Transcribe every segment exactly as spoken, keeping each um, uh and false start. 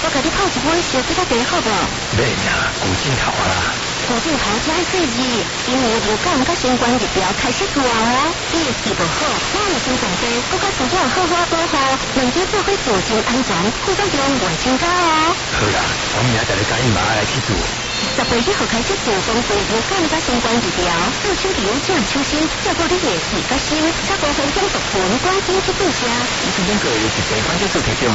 我甲你泡一杯小鸡仔茶好不？ 免啦，古镜头啦。 古镜头真细致，今年流感甲新冠疫苗开始大哦。你治不好，咱卫生上低，搁甲自己好好保护，两者做伙做真安全，副作用袂增加哦。 好啦，我明仔载你甲伊妈来去做。 十月一号开始做公费流感甲新冠疫苗，到手流转手心，照顾你的耳甲心，超高风险族群赶紧去注射。 医生各有疾病关键所提供。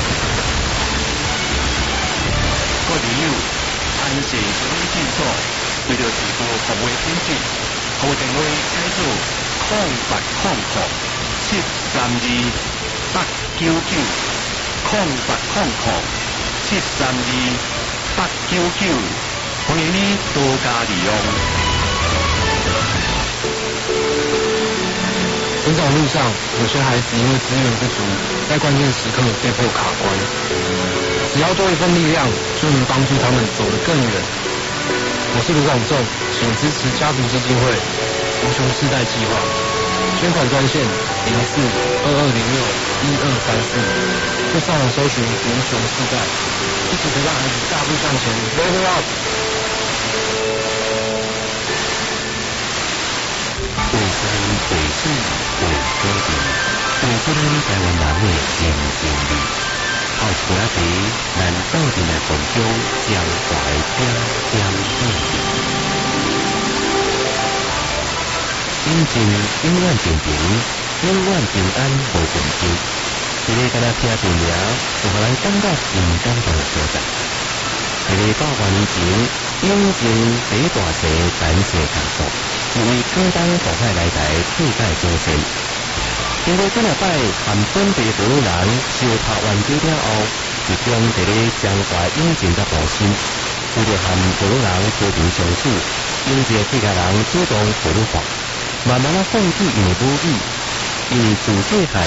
各位友，安氏中医诊所为了提高服务品质，号电话改做空八空空七三二八九九，空八空空七三二八九九，欢迎你多加利用。 成长路上，有些孩子因为资源不足，在关键时刻被迫卡关。只要多一份力量，就能帮助他们走得更远。我是卢广仲，请支持家族基金会无穷世代计划，捐款专线零四二二零六一二三四，或上网搜寻无穷世代，一起陪伴孩子大步向前 ，Level up！ 为山为水为土地，为出咱台湾人的真经历。靠一杯茶，咱斗阵来分享江淮点点滴滴。心情永远平平，永远平安无问题。一个敢若听电名，就互咱感觉真感动的所在。一个百万年前，永靖第一大蛇展示工作，一位广东大海来台替代祖先。经过这礼拜含本地普鲁人修拍完酒了后，就将伫咧江淮永靖甲部新，为了含普鲁人和平相处，永靖客家人主动普鲁化，慢慢啊放弃因的母语，因为自己害。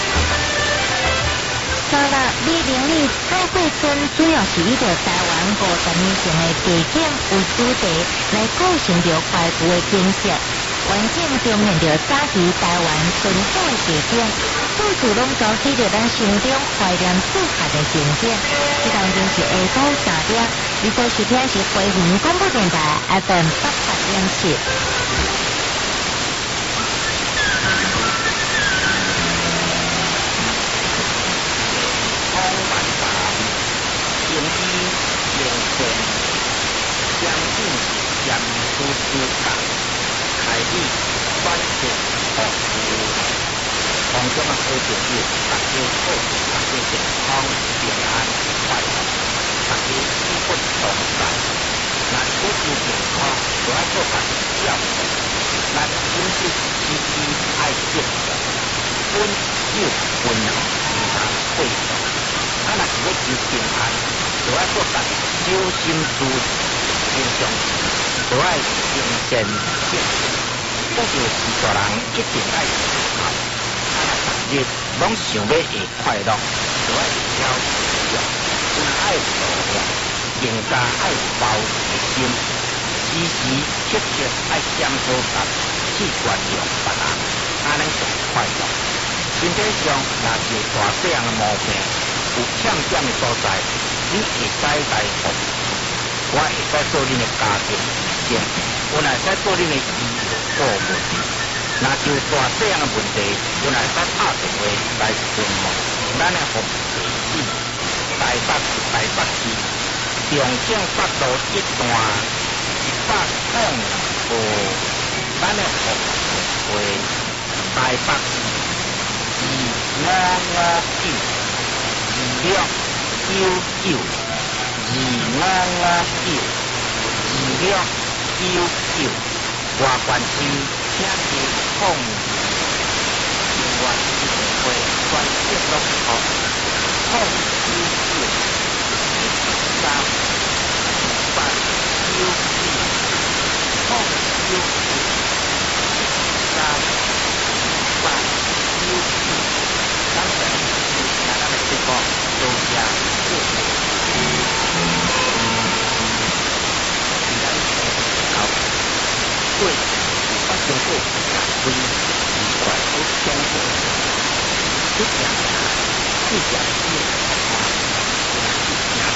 早啦，李玲丽彩绘村主要是以着台湾五十年前的地景为主题，来构成着怀古的景色。环境中现着早期台湾淳朴的地景，到处拢召起着咱心中怀念祖汉的情景。这当中是下晡三点，你所收听是花莲广播电台 F M 八八点七。 空万山，经医连线，将近将出之港。海里关键好事，空中啊好朋友，大家好，大家健康平安快乐，大家基本同在。咱保持健康，就要做家己照顾。咱饮食时时爱节制，温酒温柔，其他配合。啊，若是要求平安，就要做家己小心注意，平常时就要精神健康。讲到是大人一定爱健康，啊，逐日拢想要会快乐，就爱挑食，真爱努力，更加爱包的心，时时刻刻爱检讨甲去原谅别人，安尼上快乐。身体上若是大细样的毛病，有欠点的所在，你会使来服，我会使做恁的家庭医生，我会使做恁的医疗顾问。若就大细样的问题，我会使打电话来询问咱的服务地址：台北市台北市中正北路一段一百零五，咱的服务电话：台北市二五五九二六九九二五五九二六九九，外关区请记控另外一电话专线拢好，控九九三八九九控九九三八九九。咱们就听咱的节目，多谢支持。咱好，对，发生过非奇怪而恐怖，一点一点一点，一点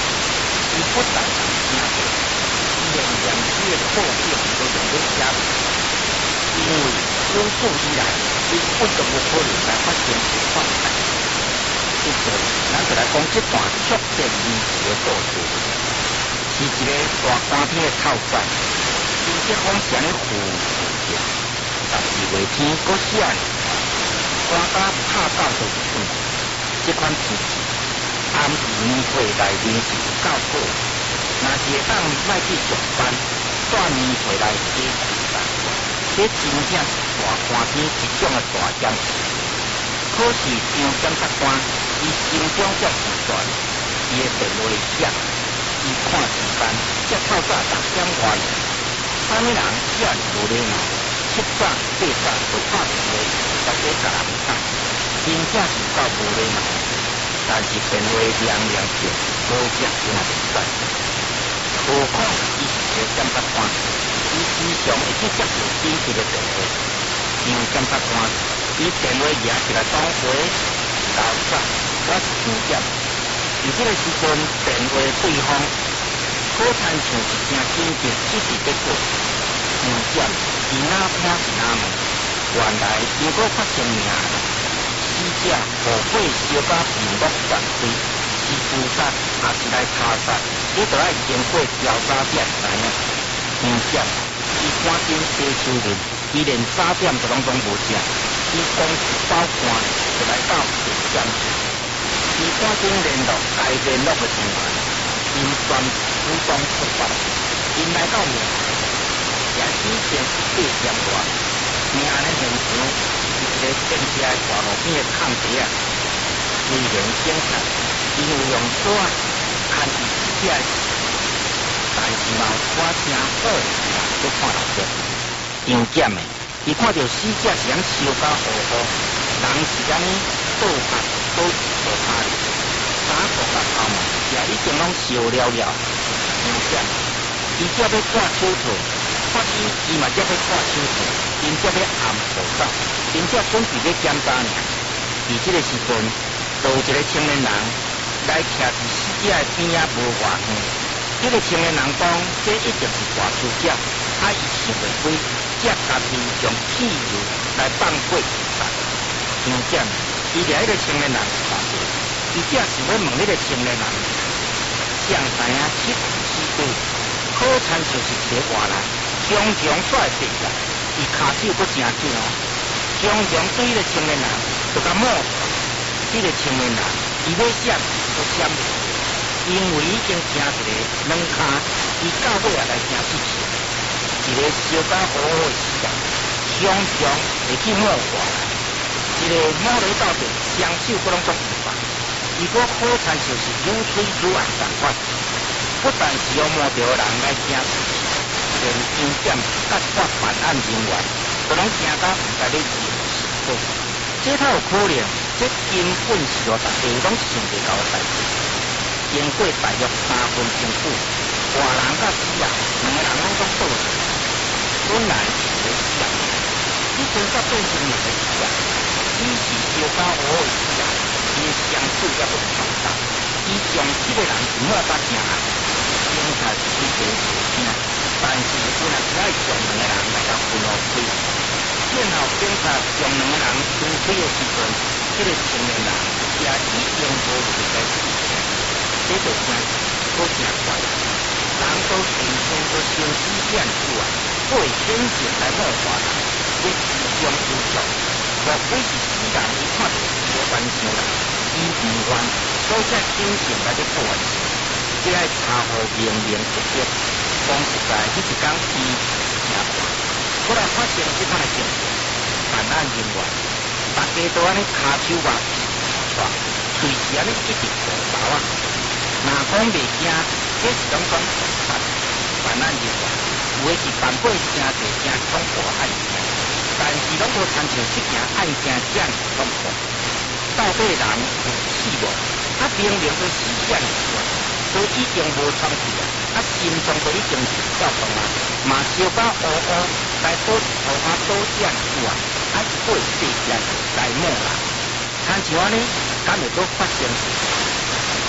不但是听过，连连这个课件都用在写，因为有史以来，伊不得不可能来发生情况。即个，咱就来讲这段触电离奇的故事，是一个大寒天的透早，天气风是安尼呼呼着，十二月天搁写呢，寒甲拍到就一寸，这款天气，暗时年岁内面是有够好，若是会当莫去上班，短年岁内加几日，这真正是大寒天一种的大奖事。可是张检察官，伊心中则是悬，伊的电话响，伊看时间，才透早六点外，啥物人只要是无礼貌，七早八早就拍电话来给甲人打，真正是够无礼貌。但是电话亮亮响，无接就也袂使。何况伊是一个检察官，伊时常会去接受紧急的电话。张检察官，伊电话拿起来讲话，老早我是张检，伫这个时阵电话对方，好亲像是真紧急，一直在过。张检，伊哪听是哪问，原来经过发生命案，死者后悔烧甲面目全非，是自杀还是来他杀，你就要经过调查才会知影。张检，伊赶紧接手人。伊连早点就拢拢无食，伊公事包干就来到地检署，伊赶紧联络该联络的人员，因全主动出发，因来到命案，也已经是八点外，命案的现场是一个电车的大路边的空地啊。虽然警察因为用纸牵住死者的尸体，但是嘛有寡声好事啊，都看到着。张检的，伊看到死者是安烧甲糊糊，人是安尼倒拍倒直倒趴哩，衫裤甲头毛也已经拢烧了了。张检，伊则要挂手套，发现伊嘛则要挂手套，因则要暗步走，并且准备要检查呢。伫这个时阵，有一个青年人来徛伫死者的边仔无偌远。这个青年人讲，这一定是大死者，啊，伊想袂开。才家己用汽油来放过自杀。张检，伊掠迄个青年人看过，伊只想要问迄个青年人，谁知影七时四句，好亲像是一个活人，常常煞会爬起来，伊骹手阁真紧哦，常常对迄个青年人就甲摸出，迄个青年人伊要闪就闪袂，因为已经惊一个软骹，伊到尾也来惊死去。一个烧甲糊糊的死人，常常会去摸活人，一个摸落到地，双手阁拢足无法。如果好亲像是愈吹愈暗同款，不但是要摸到人来惊死去，连张检甲我办案人员，都拢惊到唔知咧自由是否。这套有可能，这根本是互大家拢想袂到的代志。经过大约三分钟久，活人甲死人两个人拢总倒去。本来是个死人，已经煞变成另一个死人。只是烧甲糊糊的死人，伊的伤处也不重大。伊将这个人是莫甲惊啊！警察是去查事情，但是本来是爱将两个人来甲分互开。然后警察将两个人分开的时阵，这个青年人也已经无入在死前。这就真好真怪，人都平常都生死变数啊，过显性来冒犯人，这是相有效。莫非是死人伊看到是无关相人，伊唔愿，所以才显性来咧报案。这爱查户明明直直，讲实在，迄一天伊真大，后来发生这款的情形，办案人员大家都安尼骹手肉抓，随时安尼一直动手啊。若讲袂惊，这是拢讲事实。办案人员有的是办过真侪真种大案件，但是拢无参像这件案件这样痛苦。到底人有死无？啊，明明都死这样死啊，都已经无喘气啊，啊，心脏都已经是跳动啊，嘛烧甲乌乌，来倒一头发倒这样死啊，啊，一过八天来摸人，参像安尼，敢会阁发生事情？警察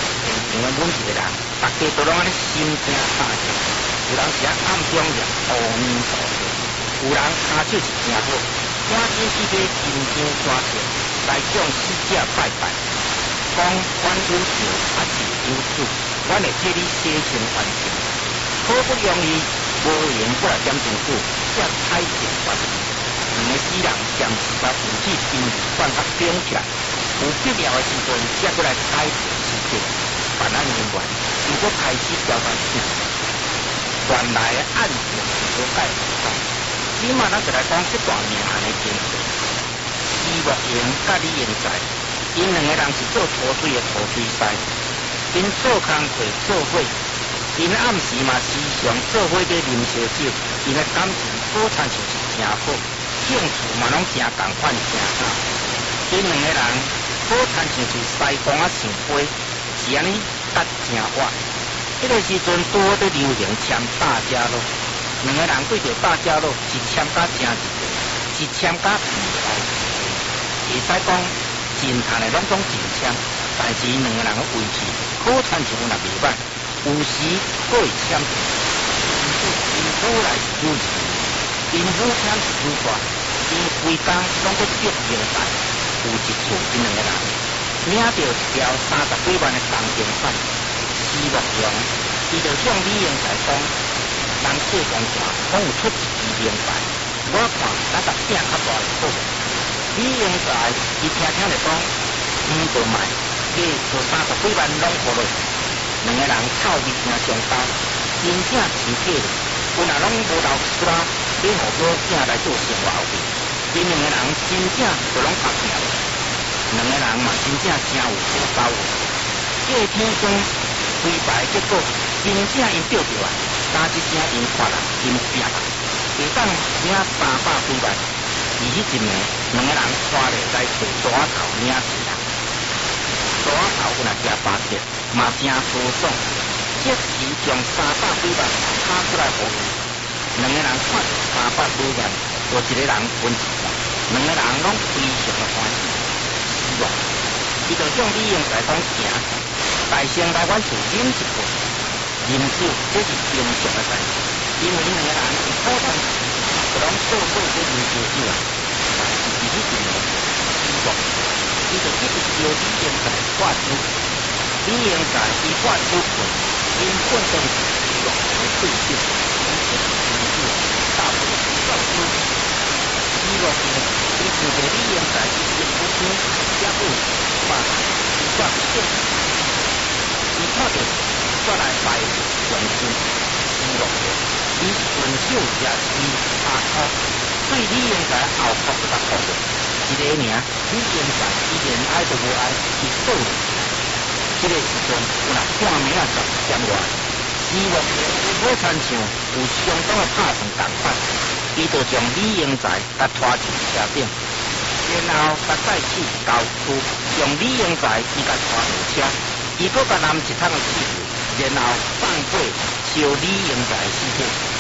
因为阮一个人，大家都拢安尼心惊胆战，有人是暗中念阿弥陀佛，有人骹手是真好，赶紧去买金香纸钱来向死者拜拜，讲阮有仇还是有主，阮会替你洗清冤情。好不容易无闲过来点真久，才太平完事。两个死人暂时把父子亲情关卡冰起来，有必要的时阵才过来改变事情。办案人员如果开始调查事实，原来的案情无解不通。起码咱就来讲这段命案的经过。施月英甲李英才，因两个人是做土水的土水师，因做工课做伙。因暗时嘛时常做伙在啉烧酒，因的感情好亲像是真好，兴趣嘛拢真共款真好。因两个人好亲像是西公啊上杯，是安尼搭真活。迄、那个时阵拄好在流行签大家乐，两个人对着大家乐是签甲真一个，是签甲厉害。会使讲真谈的拢总真签，但是两个人的运气好亲像若袂歹。有时佫会签字，因夫来是主持，因夫签是主管，因规工拢佫接应代。有一次，因两个人领到一条三十几万的工程款，施月英，伊就向李英才讲，人做工程拢有出一支名牌，我看咱逐鼎较大就好。李英才伊听听就讲，唔着卖，计就三十几万拢互落去。两个人臭味真上高，真正生气了。本来拢无留出啦，要互好囝来做生活后面，因两个人真正就拢拍拼了。两个人嘛真正真有好高的。这个天光开牌结果，真正因钓着啊，打一声因看人因拼人，会当领三百几万。而迄一暝，两个人带来来找蛇头领钱人。蛇头有若食八折。嘛真舒爽，即时将三百几万敲出来互伊，两个人看三百几万，就一个人分一半，两个人拢非常的欢喜。希望，伊就向李英才讲行，大先来阮厝饮一杯，饮酒这是平常的代志，因为两个人是普通时，就拢做伙在饮烧酒啊。但是伫迄阵呢，希望，伊就一直叫李英才挂酒。李英才伊挂酒困，因困到是希望来对酒，伊一直饮酒，大部分照酒。希望呢，伊看到李英才伊身躯边也有把伊挂酒，伊看到煞来拜元孙，希望呢，伊顺手也是下口，对李英才后哭就甲哭了。一个名，李英才伊连爱都无爱，伊倒了。这个时阵，有人半暝啊十点外，施月英好亲像有相当的拍算同款，伊就将李英才甲拖进车顶，然后甲载去郊区，将李英才伊甲拖上车，伊搁甲揽一桶的汽油，然后放火烧李英才的尸体。